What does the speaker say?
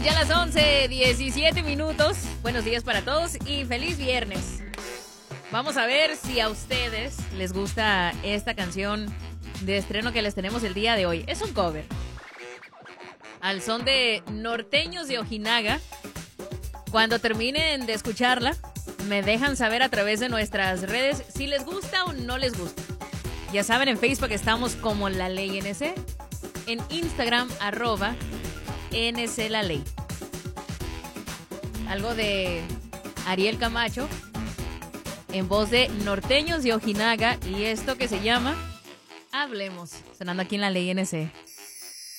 ya las 11:17 minutos. Buenos días para todos y feliz viernes. Vamos a ver si a ustedes les gusta esta canción de estreno que les tenemos el día de hoy. Es un cover al son de Norteños de Ojinaga. Cuando terminen de escucharla, me dejan saber a través de nuestras redes si les gusta o no les gusta. Ya saben, en Facebook estamos como La Ley NC, en Instagram @NC La Ley. Algo de Ariel Camacho en voz de Norteños de Ojinaga y esto que se llama Hablemos, sonando aquí en La Ley NC.